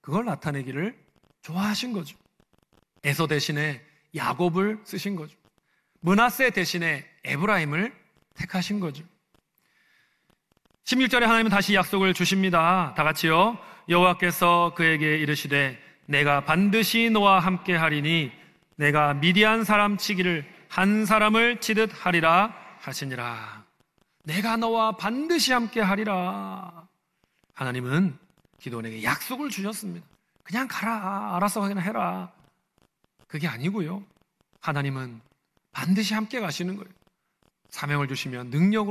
그걸 나타내기를 좋아하신 거죠. 에서 대신에 야곱을 쓰신 거죠. 므낫세 대신에 에브라임을 택하신 거죠. 16절에 하나님은 다시 약속을 주십니다. 다 같이요. 여호와께서 그에게 이르시되 내가 반드시 너와 함께 하리니 내가 미디안 사람 치기를 한 사람을 치듯 하리라 하시니라. 내가 너와 반드시 함께 하리라. 하나님은 기드온에게 약속을 주셨습니다. 그냥 가라, 알아서 그냥 해라. 그게 아니고요. 하나님은 반드시 함께 가시는 거예요. 사명을 주시면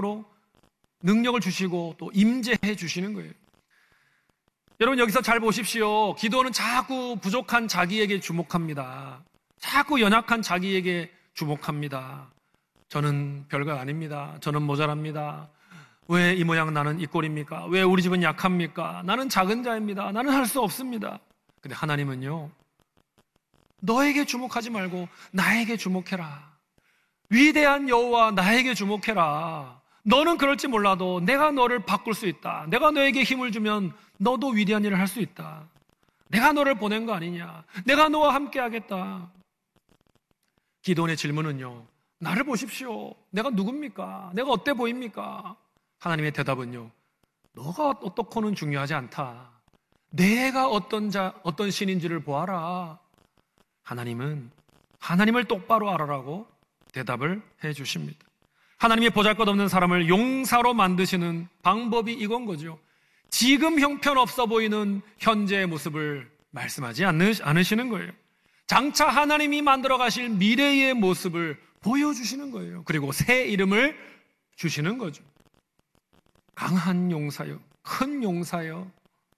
능력을 주시고 또 임재해 주시는 거예요. 여러분, 여기서 잘 보십시오. 기드온은 자꾸 부족한 자기에게 주목합니다. 자꾸 연약한 자기에게 주목합니다. 저는 별거 아닙니다. 저는 모자랍니다. 왜 이 모양 나는 이 꼴입니까? 왜 우리 집은 약합니까? 나는 작은 자입니다. 나는 할 수 없습니다. 근데 하나님은요, 너에게 주목하지 말고 나에게 주목해라. 위대한 여호와 나에게 주목해라. 너는 그럴지 몰라도 내가 너를 바꿀 수 있다. 내가 너에게 힘을 주면 너도 위대한 일을 할 수 있다. 내가 너를 보낸 거 아니냐. 내가 너와 함께 하겠다. 기드온의 질문은요, 나를 보십시오. 내가 누굽니까? 내가 어때 보입니까? 하나님의 대답은요, 너가 어떻고는 중요하지 않다. 내가 어떤 신인지를 보아라. 하나님은 하나님을 똑바로 알아라고 대답을 해 주십니다. 하나님이 보잘것없는 사람을 용사로 만드시는 방법이 이건 거죠. 지금 형편없어 보이는 현재의 모습을 말씀하지 않으시는 거예요. 장차 하나님이 만들어 가실 미래의 모습을 보여주시는 거예요. 그리고 새 이름을 주시는 거죠. 강한 용사요, 큰 용사요.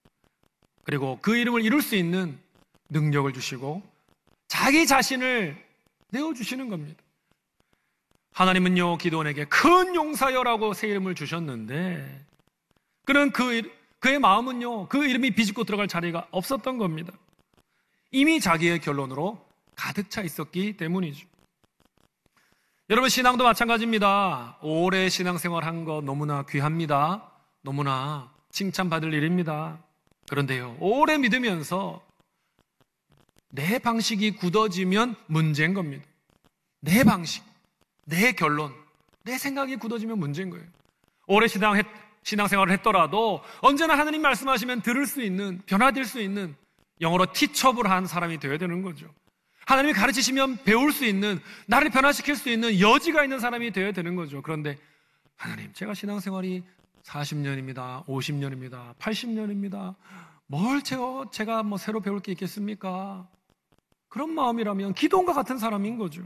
그리고 그 이름을 이룰 수 있는 능력을 주시고 자기 자신을 내어주시는 겁니다. 하나님은요, 기드온에게 큰 용사여라고 새 이름을 주셨는데 그는 그의 마음은요, 그 이름이 비집고 들어갈 자리가 없었던 겁니다. 이미 자기의 결론으로 가득 차 있었기 때문이죠. 여러분, 신앙도 마찬가지입니다. 오래 신앙생활 한 거 너무나 귀합니다. 너무나 칭찬받을 일입니다. 그런데요, 오래 믿으면서 내 방식이 굳어지면 문제인 겁니다. 내 방식, 내 결론, 내 생각이 굳어지면 문제인 거예요. 오래 신앙생활을 했더라도 언제나 하나님 말씀하시면 들을 수 있는, 변화될 수 있는, 영어로 티처블한 사람이 되어야 되는 거죠. 하나님이 가르치시면 배울 수 있는, 나를 변화시킬 수 있는 여지가 있는 사람이 되어야 되는 거죠. 그런데 하나님, 제가 신앙생활이 40년입니다. 50년입니다. 80년입니다. 뭘 제가 새로 배울 게 있겠습니까? 그런 마음이라면 기드온과 같은 사람인 거죠.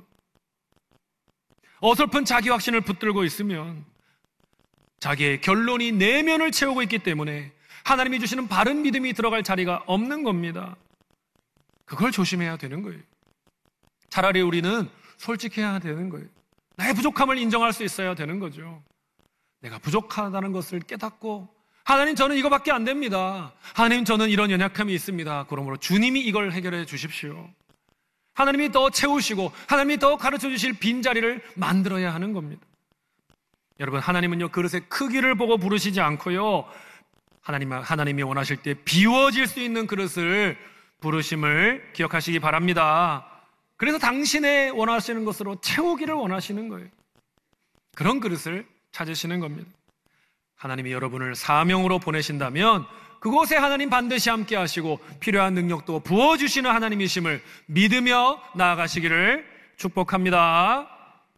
어설픈 자기 확신을 붙들고 있으면 자기의 결론이 내면을 채우고 있기 때문에 하나님이 주시는 바른 믿음이 들어갈 자리가 없는 겁니다. 그걸 조심해야 되는 거예요. 차라리 우리는 솔직해야 되는 거예요. 나의 부족함을 인정할 수 있어야 되는 거죠. 내가 부족하다는 것을 깨닫고, 하나님, 저는 이거밖에 안 됩니다. 하나님, 저는 이런 연약함이 있습니다. 그러므로 주님이 이걸 해결해 주십시오. 하나님이 더 채우시고 하나님이 더 가르쳐 주실 빈자리를 만들어야 하는 겁니다. 여러분, 하나님은요, 그릇의 크기를 보고 부르시지 않고요, 하나님이 원하실 때 비워질 수 있는 그릇을 부르심을 기억하시기 바랍니다. 그래서 당신의 원하시는 것으로 채우기를 원하시는 거예요. 그런 그릇을 찾으시는 겁니다. 하나님이 여러분을 사명으로 보내신다면 그곳에 하나님 반드시 함께 하시고 필요한 능력도 부어주시는 하나님이심을 믿으며 나아가시기를 축복합니다.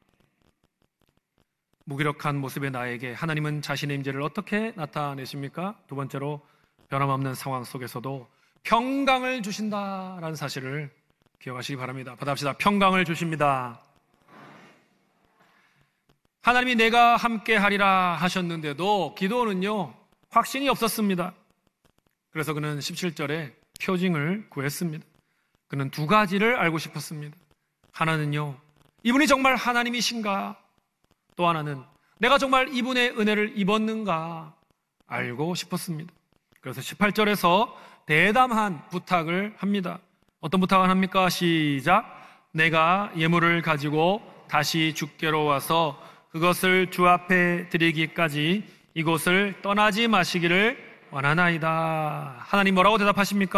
무기력한 모습의 나에게 하나님은 자신의 임재를 어떻게 나타내십니까? 두 번째로, 변함없는 상황 속에서도 평강을 주신다라는 사실을 기억하시기 바랍니다. 받아합시다. 평강을 주십니다. 하나님이 내가 함께 하리라 하셨는데도 기드온은요, 확신이 없었습니다. 그래서 그는 17절에 표징을 구했습니다. 그는 두 가지를 알고 싶었습니다. 하나는요, 이분이 정말 하나님이신가? 또 하나는 내가 정말 이분의 은혜를 입었는가 알고 싶었습니다. 그래서 18절에서 대담한 부탁을 합니다. 어떤 부탁을 합니까? 시작. 내가 예물을 가지고 다시 주께로 와서 그것을 주 앞에 드리기까지 이곳을 떠나지 마시기를 원하나이다. 하나님 뭐라고 대답하십니까?